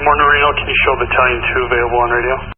morning, Reno. Can you show Battalion 2 available on radio?